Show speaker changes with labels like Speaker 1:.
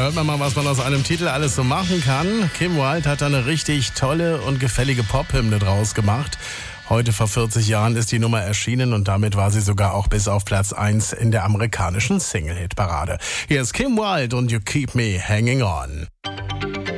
Speaker 1: hört man mal, was man aus einem Titel alles so machen kann. Kim Wilde hat da eine richtig tolle und gefällige Pop-Hymne draus gemacht. Heute vor 40 Jahren ist die Nummer erschienen und damit war sie sogar auch bis auf Platz 1 in der amerikanischen Single-Hit-Parade. Hier ist Kim Wilde und You Keep Me Hanging On.